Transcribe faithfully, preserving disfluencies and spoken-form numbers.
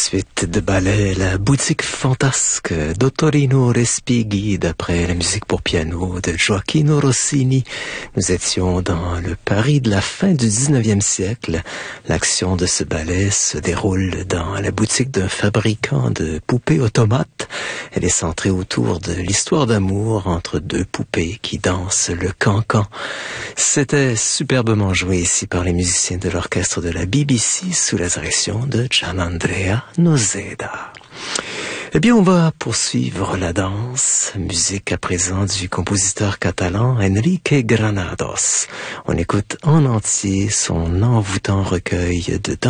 suite de ballet La boutique fantasque d'Ottorino Respighi d'après la musique pour piano de Gioacchino Rossini. Nous étions dans le Paris de la fin du dix-neuvième siècle. L'action de ce ballet se déroule dans la boutique d'un fabricant de poupées automates. Elle est centrée autour de l'histoire d'amour entre deux poupées qui dansent le cancan. C'était superbement joué ici par les musiciens de l'orchestre de la B B C sous la direction de Gianandrea Noseda. Eh bien, on va poursuivre la danse. Musique à présent du compositeur catalan Enrique Granados. On écoute en entier son envoûtant recueil de danse